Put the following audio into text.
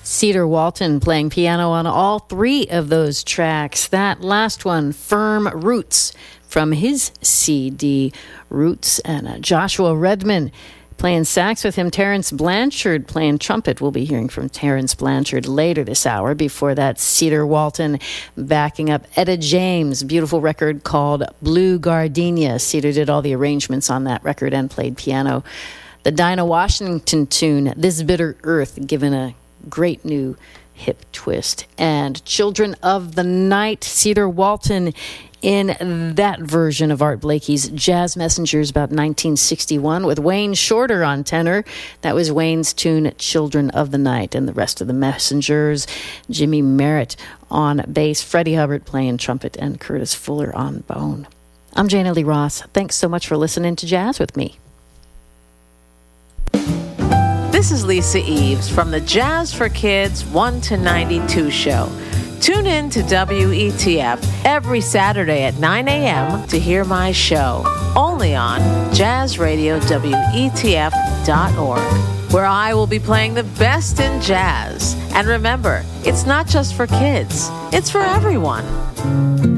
Cedar Walton playing piano on all three of those tracks. That last one, Firm Roots, from his CD Roots, and Joshua Redman playing sax with him. Terrence Blanchard playing trumpet. We'll be hearing from Terrence Blanchard later this hour. Before that, Cedar Walton backing up Etta James' beautiful record called Blue Gardenia. Cedar did all the arrangements on that record and played piano. The Dinah Washington tune, This Bitter Earth, given a great new hip twist. And Children of the Night, Cedar Walton in that version of Art Blakey's Jazz Messengers, about 1961, with Wayne Shorter on tenor. That was Wayne's tune, Children of the Night. And the rest of the Messengers, Jimmy Merritt on bass, Freddie Hubbard playing trumpet, and Curtis Fuller on bone. I'm Jana Lee Ross. Thanks so much for listening to Jazz with me. This is Lisa Eves from the Jazz for Kids 1 to 92 show. Tune in to WETF every Saturday at 9 a.m. to hear my show, only on jazzradiowetf.org, where I will be playing the best in jazz. And remember, it's not just for kids, it's for everyone.